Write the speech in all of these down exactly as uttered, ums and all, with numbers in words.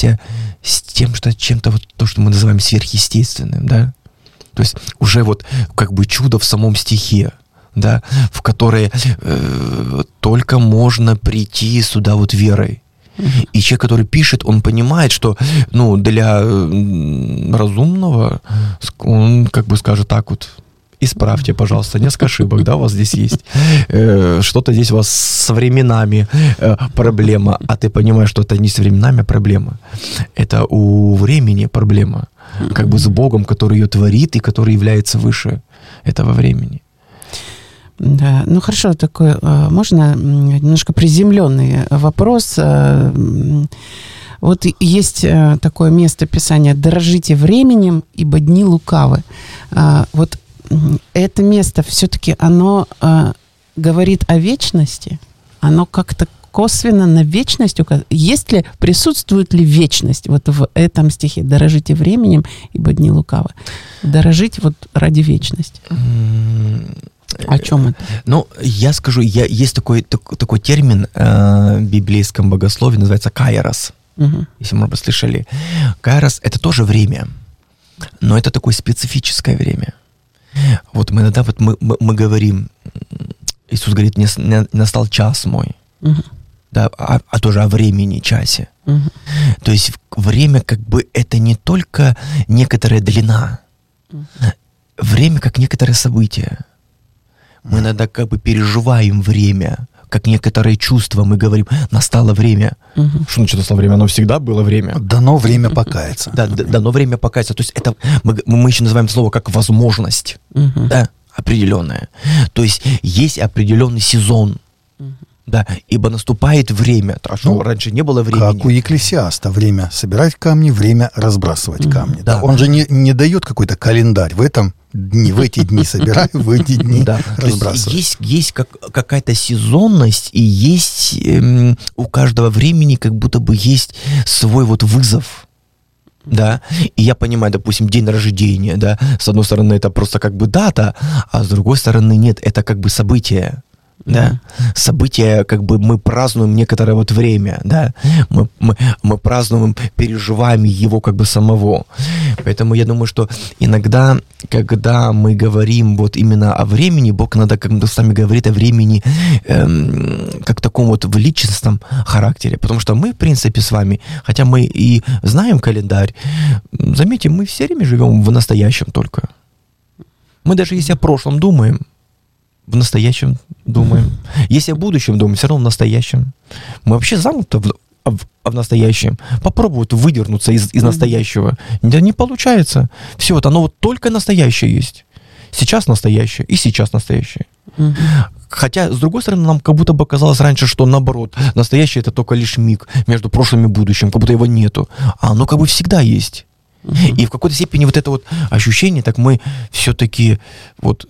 сталкиваемся с тем, что чем-то вот то, что мы называем сверхъестественным, да. То есть уже вот как бы чудо в самом стихе, да, в которое э, только можно прийти сюда вот верой. Uh-huh. И человек, который пишет, он понимает, что, ну, для разумного он как бы скажет так вот: исправьте, пожалуйста, несколько ошибок, да, у вас здесь есть. Э, что-то здесь у вас со временами э, проблема, а ты понимаешь, что это не с временами проблема. Это у времени проблема. Как бы с Богом, который ее творит и который является выше этого времени. Да, ну хорошо, такой, можно немножко приземленный вопрос. Вот есть такое место Писания: «Дорожите временем, ибо дни лукавы». Вот это место все-таки, оно говорит о вечности? Оно как-то косвенно на вечность указывает? Есть ли, присутствует ли вечность вот в этом стихе? «Дорожите временем, ибо дни лукавы». Дорожить вот ради вечности. О чем это? Ну, я скажу, я, есть такой, так, такой термин э, в библейском богословии, называется кайрос. Угу. Если, может быть, слышали. Кайрос — это тоже время, но это такое специфическое время. Вот мы иногда вот мы, мы, мы говорим, Иисус говорит: не, не настал час мой. Угу. Да, а, а тоже о времени, часе. Угу. То есть время как бы это не только некоторая длина. Угу. Время как некоторое событие. Мы иногда как бы переживаем время, как некоторые чувства. Мы говорим: настало время. Угу. Что значит настало время? Оно всегда было время. Дано время покаяться. Да, дано время покаяться. То есть это мы, мы еще называем слово как возможность, угу. да, определенная. То есть есть определенный сезон. Угу. Да, ибо наступает время. А что, ну, раньше не было времени. Как у Екклесиаста: время собирать камни, время разбрасывать камни. Да. Да. Он же не, не дает какой-то календарь. В этом дни, в эти дни собираю, в эти дни да. разбрасываю. Есть, есть как, какая-то сезонность, и есть эм, у каждого времени как будто бы есть свой вот вызов. Да, и я понимаю, допустим, день рождения, да, с одной стороны это просто как бы дата, а с другой стороны нет, это как бы событие. Да, события, как бы мы празднуем некоторое вот время, да, мы, мы, мы празднуем, переживаем его как бы самого. Поэтому я думаю, что иногда, когда мы говорим вот именно о времени, Бог иногда, как мы сами говорит, о времени эм, как таком вот в личностном характере, потому что мы, в принципе, с вами, хотя мы и знаем календарь, заметьте, мы все время живем в настоящем только. Мы даже если о прошлом думаем, в настоящем думаем. Если о будущем думаем, все равно в настоящем. Мы вообще замкнуты в, в, в настоящем. Попробуют выдернуться из, из настоящего. Да не получается. Все, вот оно вот только настоящее есть. Сейчас настоящее и сейчас настоящее. Uh-huh. Хотя, с другой стороны, нам как будто бы казалось раньше, что наоборот, настоящее это только лишь миг между прошлым и будущим, как будто его нету. А оно как бы всегда есть. Uh-huh. И в какой-то степени вот это вот ощущение, так мы все-таки вот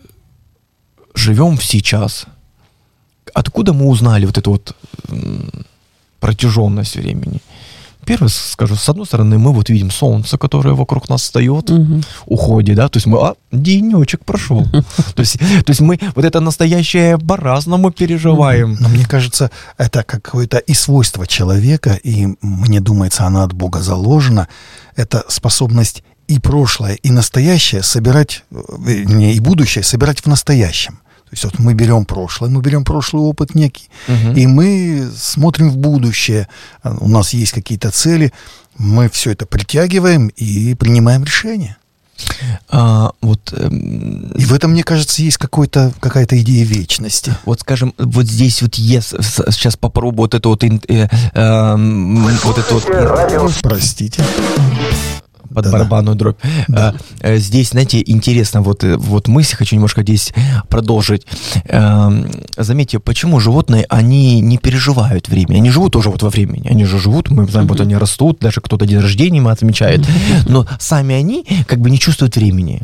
живем в сейчас. Откуда мы узнали вот эту вот м, протяженность времени? Первое скажу, с одной стороны, мы вот видим солнце, которое вокруг нас встает, угу. уходит, да, то есть мы, а, денечек прошел. То есть, то есть мы вот это настоящее по-разному переживаем. Но мне кажется, это какое-то и свойство человека, и мне думается, оно от Бога заложено, это способность и прошлое, и настоящее собирать, и будущее собирать в настоящем. То есть вот мы берем прошлое, мы берем прошлый опыт некий, угу. и мы смотрим в будущее. У нас есть какие-то цели, мы все это притягиваем и принимаем решение. А, вот, эм... И в этом, мне кажется, есть какой-то, какая-то идея вечности. Вот, скажем, вот здесь вот я сейчас попробую вот это вот... Э, э, э, вот это вот... Простите. Под да, барабанную дробь. Да. А, здесь, знаете, интересно, вот, вот мысль хочу немножко здесь продолжить. А, заметьте, почему животные, они не переживают время? Они живут тоже вот во времени. Они же живут, мы знаем, mm-hmm. вот они растут, даже кто-то день рождения им отмечает. Mm-hmm. Но сами они как бы не чувствуют времени.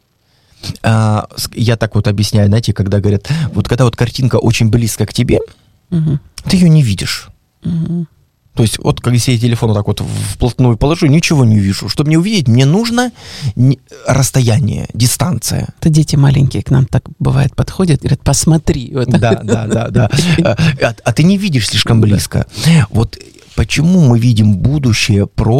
А, я так вот объясняю, знаете, когда говорят, вот когда вот картинка очень близко к тебе, mm-hmm. ты ее не видишь. Mm-hmm. То есть, вот, как если я телефон вот так вот вплотную положу, ничего не вижу. Чтобы мне увидеть, мне нужно расстояние, дистанция. Это дети маленькие к нам так бывает подходят, говорят, посмотри. Вот. Да, да, да, да. А, а ты не видишь слишком близко. Вот почему мы видим будущее, про